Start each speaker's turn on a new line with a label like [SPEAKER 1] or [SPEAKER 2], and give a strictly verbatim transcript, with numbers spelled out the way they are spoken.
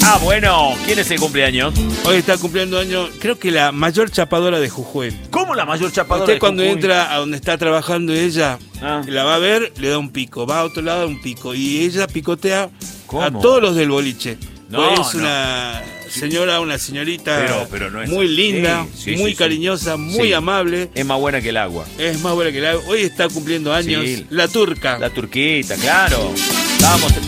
[SPEAKER 1] Ah, bueno, ¿quién es el cumpleaños?
[SPEAKER 2] Hoy está cumpliendo año, creo que la mayor chapadora de Jujuy.
[SPEAKER 1] ¿Cómo la mayor chapadora
[SPEAKER 2] Usted
[SPEAKER 1] de
[SPEAKER 2] cuando
[SPEAKER 1] Jujuy?
[SPEAKER 2] entra a donde está trabajando ella,
[SPEAKER 1] Ah.
[SPEAKER 2] la va a ver, le da un pico, va a otro lado, un pico. Y ella picotea
[SPEAKER 1] ¿Cómo?
[SPEAKER 2] a todos los del boliche.
[SPEAKER 1] No,
[SPEAKER 2] Pues es
[SPEAKER 1] no.
[SPEAKER 2] una señora, una señorita
[SPEAKER 1] Pero- pero no es
[SPEAKER 2] muy
[SPEAKER 1] así.
[SPEAKER 2] linda,
[SPEAKER 1] Sí, sí,
[SPEAKER 2] muy
[SPEAKER 1] sí,
[SPEAKER 2] cariñosa,
[SPEAKER 1] sí.
[SPEAKER 2] muy
[SPEAKER 1] Sí.
[SPEAKER 2] amable.
[SPEAKER 1] Es más buena que el agua.
[SPEAKER 2] Es más buena que la... Hoy está cumpliendo años
[SPEAKER 1] Sí.
[SPEAKER 2] la turca.
[SPEAKER 1] La turquita, claro. Vamos.